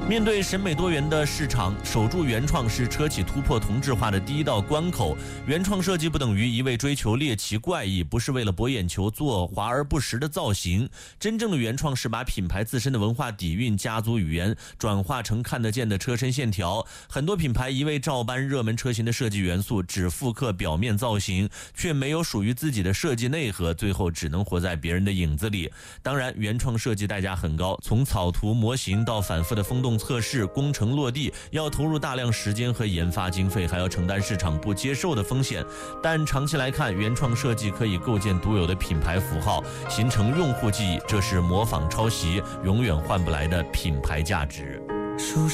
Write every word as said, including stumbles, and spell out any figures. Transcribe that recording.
面对审美多元的市场，守住原创是车企突破同质化的第一道关口。原创设计不等于一味追求猎奇怪异，不是为了博眼球做华而不实的造型。真正的原创是把品牌自身的文化底蕴、家族语言转化成看得见的车身线条。很多品牌一味照搬热门车型的设计元素，只复刻表面造型，却没有属于自己的设计内核，最后只能活在别人的影子里。当然，原创设计代价很高，从草图模型到反复的风洞测试、工程落地，要投入大量时间和研发经费，还要承担市场不接受的风险。但长期来看，原创设计可以构建独有的品牌符号，形成用户记忆，这是模仿抄袭永远换不来的品牌价值。